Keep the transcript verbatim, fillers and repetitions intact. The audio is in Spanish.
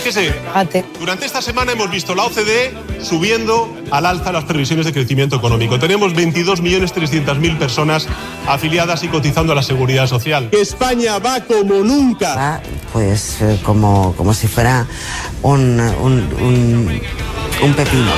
Fíjese, durante esta semana hemos visto la O C D E subiendo al alza las previsiones de crecimiento económico. Tenemos veintidós millones trescientas mil personas afiliadas y cotizando a la Seguridad Social. Que España va como nunca. Va, pues, eh, como, como si fuera un, un, un, un pepino.